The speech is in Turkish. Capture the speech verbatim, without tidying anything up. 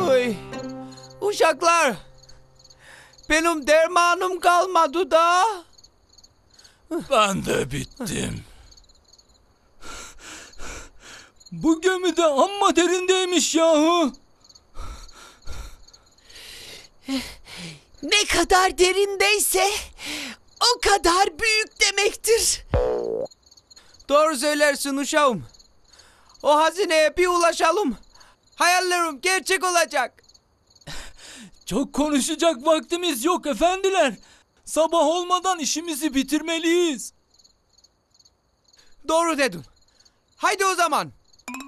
Oy. Uşaklar. Benim dermanım kalmadı da. Ben de bittim. Bu gemi de amma derindeymiş yahu. Ne kadar derindeyse o kadar büyük demektir. Doğru söylersin uşağım. O hazineye bir ulaşalım. Hayallerim gerçek olacak. Çok konuşacak vaktimiz yok efendiler. Sabah olmadan işimizi bitirmeliyiz. Doğru dedin. Haydi o zaman.